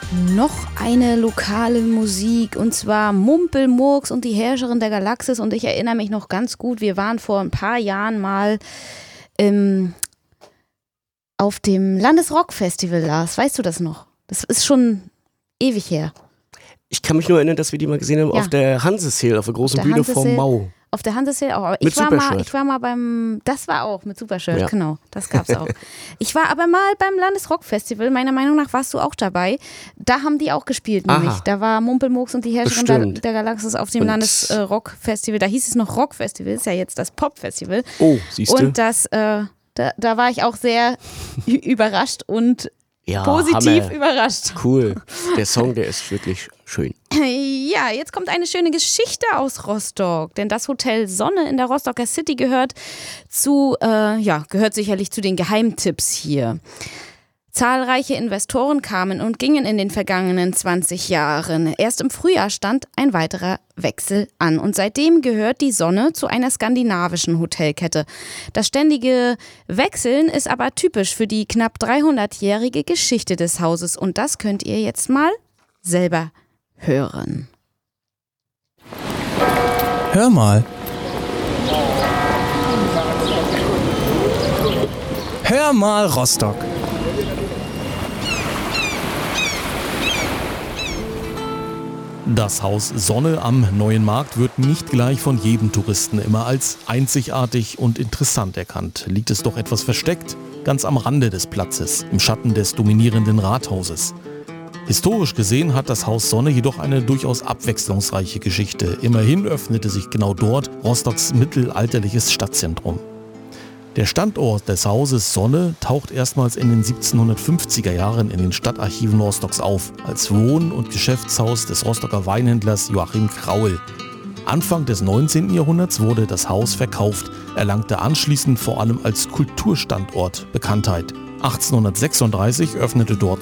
Noch eine lokale Musik, und zwar Mumpelmurks und die Herrscherin der Galaxis. Und ich erinnere mich noch ganz gut, wir waren vor ein paar Jahren mal auf dem Landesrock-Festival, Lars. Weißt du das noch? Das ist schon ewig her. Ich kann mich nur erinnern, dass wir die mal gesehen haben auf der Hansesail, auf der großen Bühne vom Mau. Auf der Hansesail auch. Mit Supershirt. Ich war mal beim, das war auch mit Supershirt, genau, das gab's auch. Ich war aber mal beim Landesrock-Festival, meiner Meinung nach warst du auch dabei. Da haben die auch gespielt, nämlich. Da war Mumpelmurks und die Herrscherin der Galaxis auf dem Landesrock-Festival. Da hieß es noch Rock-Festival, ist ja jetzt das Pop-Festival. Oh, siehst du. Und das, da war ich auch sehr überrascht und positiv überrascht. Cool. Der Song, der ist wirklich schön. Ja, jetzt kommt eine schöne Geschichte aus Rostock, denn das Hotel Sonne in der Rostocker City gehört sicherlich zu den Geheimtipps hier. Zahlreiche Investoren kamen und gingen in den vergangenen 20 Jahren. Erst im Frühjahr stand ein weiterer Wechsel an und seitdem gehört die Sonne zu einer skandinavischen Hotelkette. Das ständige Wechseln ist aber typisch für die knapp 300-jährige Geschichte des Hauses und das könnt ihr jetzt mal selber hören. Hör mal. Hör mal, Rostock. Das Haus Sonne am Neuen Markt wird nicht gleich von jedem Touristen immer als einzigartig und interessant erkannt. Liegt es doch etwas versteckt, ganz am Rande des Platzes, im Schatten des dominierenden Rathauses. Historisch gesehen hat das Haus Sonne jedoch eine durchaus abwechslungsreiche Geschichte. Immerhin öffnete sich genau dort Rostocks mittelalterliches Stadtzentrum. Der Standort des Hauses Sonne taucht erstmals in den 1750er Jahren in den Stadtarchiven Rostocks auf, als Wohn- und Geschäftshaus des Rostocker Weinhändlers Joachim Kraul. Anfang des 19. Jahrhunderts wurde das Haus verkauft, erlangte anschließend vor allem als Kulturstandort Bekanntheit. 1836 öffnete dort